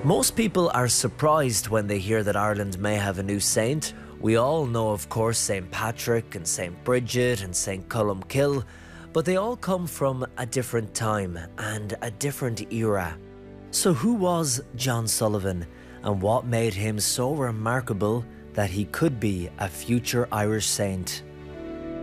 Most people are surprised when they hear that Ireland may have a new saint. We all know, of course, St. Patrick and St. Bridget and St. Columkill, but they all come from a different time and a different era. So who was John Sullivan, and what made him so remarkable that he could be a future Irish saint?